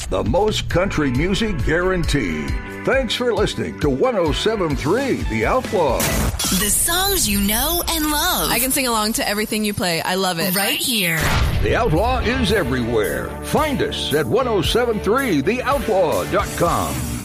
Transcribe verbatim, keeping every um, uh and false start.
The most country music guaranteed. Thanks for listening to one oh seven point three The Outlaw. The songs you know and love. I can sing along to everything you play. I love it. Right here. The Outlaw is everywhere. Find us at ten seventy-three the outlaw dot com.